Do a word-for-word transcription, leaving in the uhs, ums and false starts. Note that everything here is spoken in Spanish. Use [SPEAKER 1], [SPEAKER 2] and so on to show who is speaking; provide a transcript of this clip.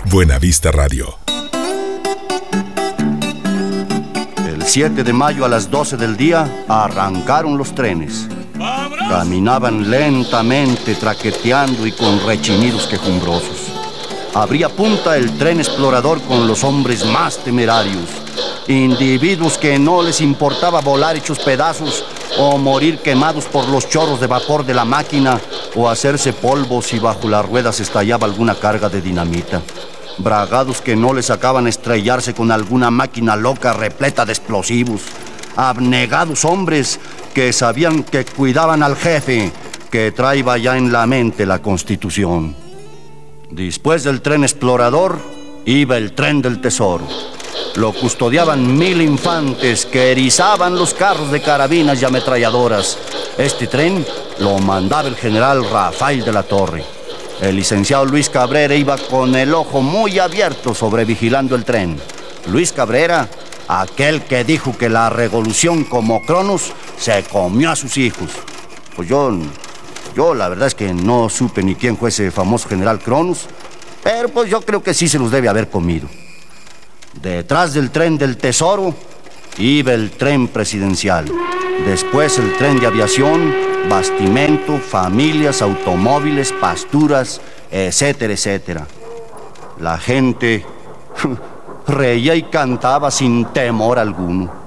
[SPEAKER 1] Buenavista Radio.
[SPEAKER 2] El siete de mayo a las doce del día arrancaron los trenes. Caminaban lentamente, traqueteando y con rechinidos quejumbrosos. Abría punta el tren explorador con los hombres más temerarios, individuos que no les importaba volar hechos pedazos o morir quemados por los chorros de vapor de la máquina o hacerse polvo si bajo las ruedas estallaba alguna carga de dinamita. Bragados que no les sacaban estrellarse con alguna máquina loca repleta de explosivos. Abnegados hombres que sabían que cuidaban al jefe, que traía ya en la mente la Constitución. Después del tren explorador, iba el tren del tesoro. Lo custodiaban mil infantes que erizaban los carros de carabinas y ametralladoras. Este tren lo mandaba el general Rafael de la Torre. El licenciado Luis Cabrera iba con el ojo muy abierto sobrevigilando el tren. Luis Cabrera, aquel que dijo que la revolución como Cronos se comió a sus hijos. Pues yo, yo la verdad es que no supe ni quién fue ese famoso general Cronos, pero pues yo creo que sí se los debe haber comido. Detrás del tren del tesoro iba el tren presidencial. Después el tren de aviación, bastimento, familias, automóviles, pasturas, etcétera, etcétera. La gente reía y cantaba sin temor alguno.